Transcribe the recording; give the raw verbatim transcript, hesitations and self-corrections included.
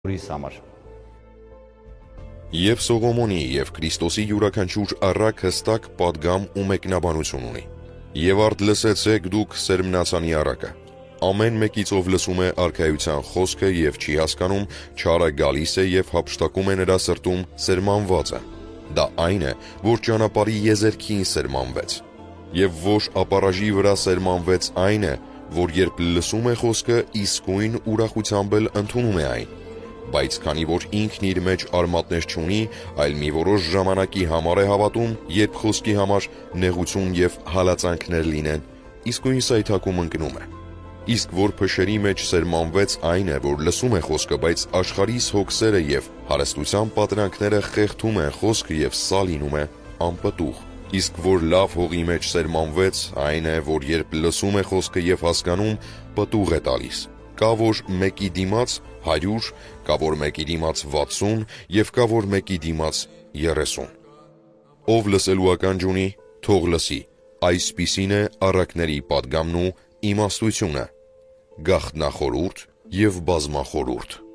Ուրիս համար։ Եվ Սողոմոնի և Քրիստոսի յուրաքանչյուր առակ հստակ պատգամ ու մեկնաբանություն ունի։ Եվ արդ լսեցեք դուք սերմնացանի առակը։ Ամեն մեկից ով լսում է արքայության խոսքը և չի հասկանում, չարը գալիս է և հափշտակում է նրա սրտում, սերմանված է։ Դա այն է, որ ճանապարհի եզերքին սերմանվեց։ Եվ որ ապառաժի վրա սերմանվեց այն է, որ երբ լսում է խոսքը, իսկույն ուրախությամբ էլ ընդունում է այն։ Բայց քանի որ ինքն իր մեջ արմատներ չունի, այլ մի որոշ ժամանակի համար է հավատում, երբ խոսքի համար նեղություն և հալածանքներ լինեն, իսկույն սայթաքում ընկնում է։ Իսկ որ փշերի մեջ սերմանվեց այն է, որ լսում է խոսքը, բայց աշխարհիս հոգսերը և հարստության պատրանքները խեղդում են խոսքը և սա լինում է անպտուղ։ Իսկ որ լավ հողի մեջ սերմանվեց այն է, որ երբ լսում է խոսքը և հասկանում, պտուղ է տալիս։ Կա որ մեկի դիմաց հարյուր, կա որ մեկի դիմաց վաթսուն և կա որ մեկի դիմաց երեսուն։ Ով լսելու ականջ ունի, թող լսի, այսպիսին է առակների պատգամն ու իմաստությունը, գաղտնախորհուրդ և բազմախորհուրդ։